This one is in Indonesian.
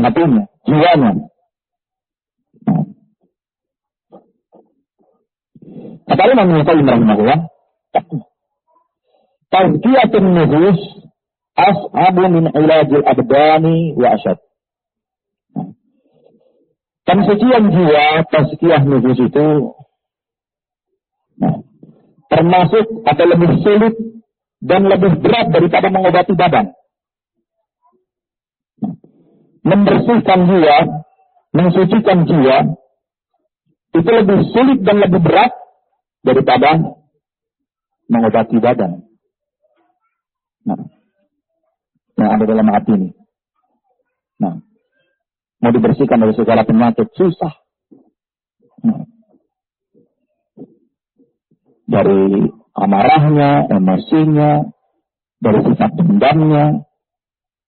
hatinya, jiwanya. Kata Imam Ibnu Qayyim rahimahullah, tazkiyatun nufus as'abu min ilajil abdani wa asyad. Pensucian jiwa, tazkiyah nufus itu termasuk atau lebih sulit dan lebih berat daripada mengobati badan. Membersihkan jiwa, mensucikan jiwa itu lebih sulit dan lebih berat daripada mengobati badan. Yang ada dalam hati ini. Mau dibersihkan dari segala penyakit susah. Dari amarahnya, emosinya, dari sifat dendamnya,